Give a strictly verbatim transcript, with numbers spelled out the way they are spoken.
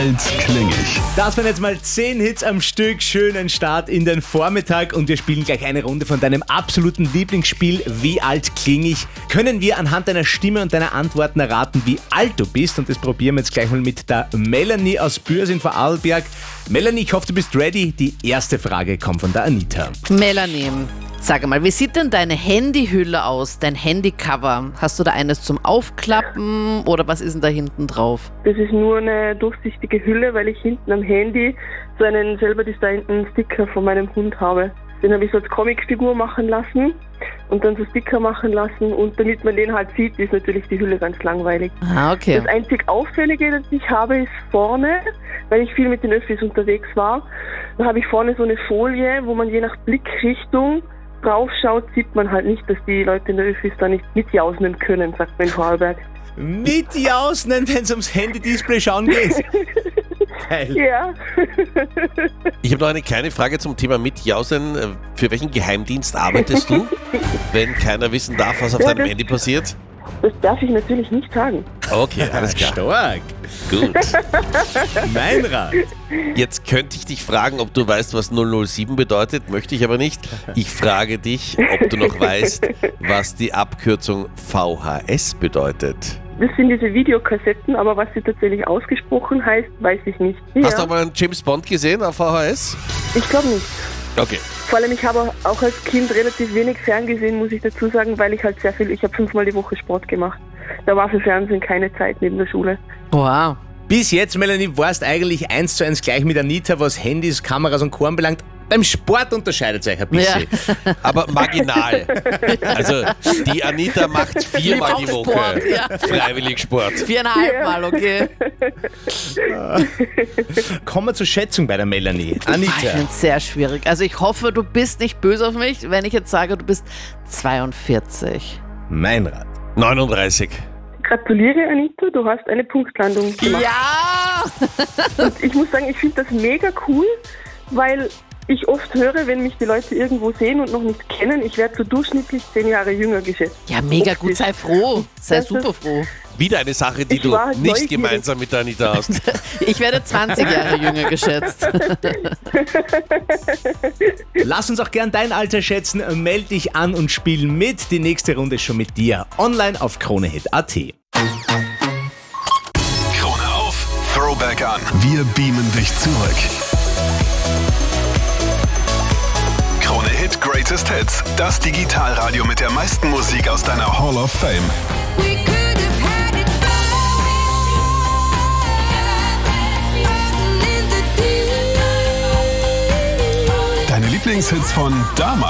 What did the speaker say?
alt kling ich? Das waren jetzt mal zehn Hits am Stück. Schönen Start in den Vormittag und wir spielen gleich eine Runde von deinem absoluten Lieblingsspiel Wie alt kling ich? Können wir anhand deiner Stimme und deiner Antworten erraten, wie alt du bist? Und das probieren wir jetzt gleich mal mit der Melanie aus Bürs in Vorarlberg. Melanie, ich hoffe, du bist ready. Die erste Frage kommt von der Anita. Melanie, sag mal, wie sieht denn deine Handyhülle aus, dein Handycover? Hast du da eines zum Aufklappen oder was ist denn da hinten drauf? Das ist nur eine durchsichtige Hülle, weil ich hinten am Handy so einen selber designten Sticker von meinem Hund habe. Den habe ich so als Comicfigur machen lassen und dann so Sticker machen lassen und damit man den halt sieht, ist natürlich die Hülle ganz langweilig. Ah, okay. Das einzig Auffällige, das ich habe, ist vorne, weil ich viel mit den Öffis unterwegs war, da habe ich vorne so eine Folie, wo man je nach Blickrichtung draufschaut, sieht man halt nicht, dass die Leute in der Öffis da nicht mitjausen können, sagt man in Vorarlberg. Mitjausen, wenn es ums Handy-Display schauen geht. Geil. Ja. Ich habe noch eine kleine Frage zum Thema Mitjausen. Für welchen Geheimdienst arbeitest du, wenn keiner wissen darf, was auf Ja, deinem das- Handy passiert? Das darf ich natürlich nicht sagen. Okay, alles klar. Stark. Gut. Mein Rat. Jetzt könnte ich dich fragen, ob du weißt, was null null sieben bedeutet, möchte ich aber nicht. Ich frage dich, ob du noch weißt, was die Abkürzung V H S bedeutet. Das sind diese Videokassetten, aber was sie tatsächlich ausgesprochen heißt, weiß ich nicht. Hast du Ja, auch mal einen James Bond gesehen auf V H S? ich glaube nicht. Okay. Vor allem, ich habe auch als Kind relativ wenig ferngesehen, muss ich dazu sagen, weil ich halt sehr viel, ich habe fünfmal die Woche Sport gemacht. Da war für Fernsehen keine Zeit neben der Schule. Wow. Bis jetzt, Melanie, warst eigentlich eins zu eins gleich mit Anita, was Handys, Kameras und Co. anbelangt. Beim Sport unterscheidet es euch ein bisschen. Ja. Aber marginal. Also die Anita macht viermal die Lieb auch Woche Sport, ja. freiwillig Sport. Viereinhalb Ja. Mal, okay. Kommen wir zur Schätzung bei der Melanie. Ich finde Anita. es sehr schwierig. Also ich hoffe, du bist nicht böse auf mich, wenn ich jetzt sage, du bist zweiundvierzig. Mein Rat. neununddreißig. Gratuliere, Anita, du hast eine Punktlandung gemacht. Ja! Und ich muss sagen, ich finde das mega cool, weil ich oft höre, wenn mich die Leute irgendwo sehen und noch nicht kennen, ich werde so durchschnittlich zehn Jahre jünger geschätzt. Ja, mega gut, sei froh. Sei Das ist- super froh. Wieder eine Sache, die Ich du war halt nicht neugierig. gemeinsam mit der Anita hast. Ich werde zwanzig Jahre jünger geschätzt. Lass uns auch gern dein Alter schätzen. Meld dich an und spiel mit. Die nächste Runde ist schon mit dir. Online auf kronehit punkt at. Krone auf, Throwback an. Wir beamen dich zurück. Krone Hit Greatest Hits. Das Digitalradio mit der meisten Musik aus deiner Hall of Fame. We could have had it all in the deep. Deine Lieblingshits von damals.